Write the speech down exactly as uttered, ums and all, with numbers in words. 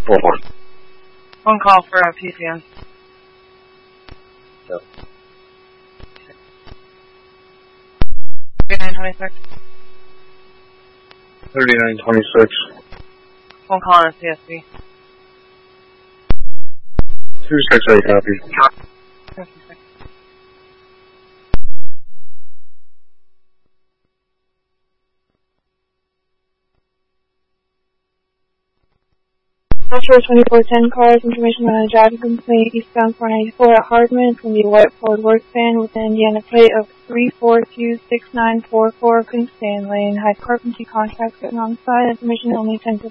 four four. Phone call for a P C N. So. thirty-nine twenty-six. thirty-nine twenty-six. Phone call on a C S V. two six eight copy. fifty-six. Metro twenty-four ten cars, information on a driving complaint eastbound four ninety-four at Hardman. It's going to be a white Ford work van with an Indiana plate of three four two six nine four four. Couldn't stay in lane. High carpentry contracts written on the side. Information only ten fifty.